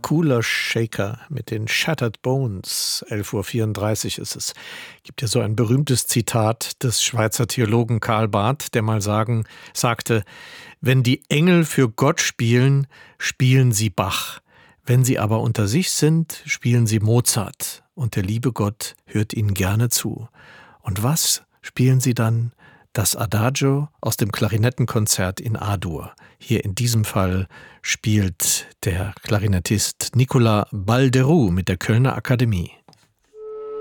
Cooler Shaker mit den Shattered Bones. 11:34 Uhr ist es. Gibt ja so ein berühmtes Zitat des Schweizer Theologen Karl Barth, der mal sagte, wenn die Engel für Gott spielen, spielen sie Bach. Wenn sie aber unter sich sind, spielen sie Mozart. Und der liebe Gott hört ihnen gerne zu. Und was spielen sie dann? Das Adagio aus dem Klarinettenkonzert in A-Dur. Hier in diesem Fall spielt der Klarinettist Nicolas Balderoux mit der Kölner Akademie.